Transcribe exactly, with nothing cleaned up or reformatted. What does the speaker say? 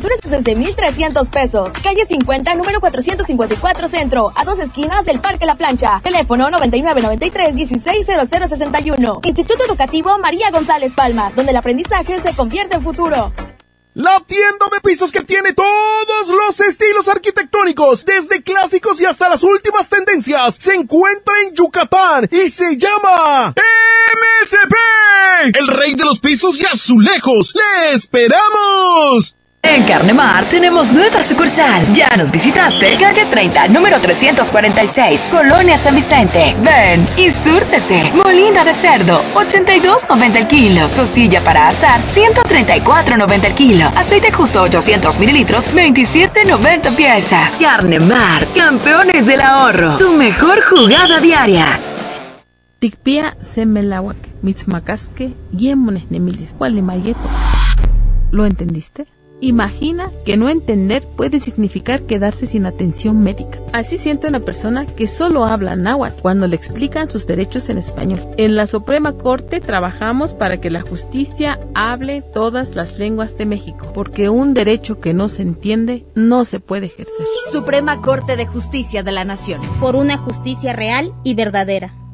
coberturas desde mil trescientos pesos. Calle cincuenta, número cuatrocientos cincuenta y cuatro Centro, a dos esquinas del Parque La Plancha. Teléfono noventa y nueve noventa y tres dieciséis cero cero sesenta y uno. Instituto Educativo María González Palma, donde el aprendizaje se convierte en futuro. La tienda de pisos que tiene todos los estilos arquitectónicos, desde clásicos y hasta las últimas tendencias, se encuentra en Yucatán y se llama M S P, el rey de los pisos y azulejos. ¡Le esperamos! En Carnemar tenemos nueva sucursal. ¿Ya nos visitaste? Calle treinta, número trescientos cuarenta y seis, Colonia San Vicente. Ven y súrtete. Molina de cerdo, ochenta y dos noventa el kilo. Costilla para asar, ciento treinta y cuatro noventa el kilo. Aceite justo ochocientos mililitros, veintisiete noventa pieza. Carnemar, campeones del ahorro. Tu mejor jugada diaria. Tikpia semelawak, mitzmacasque, yemones nemilis, mayeto. ¿Lo entendiste? Imagina que no entender puede significar quedarse sin atención médica. Así siente una persona que solo habla náhuatl cuando le explican sus derechos en español. En la Suprema Corte trabajamos para que la justicia hable todas las lenguas de México, porque un derecho que no se entiende no se puede ejercer. Suprema Corte de Justicia de la Nación. Por una justicia real y verdadera.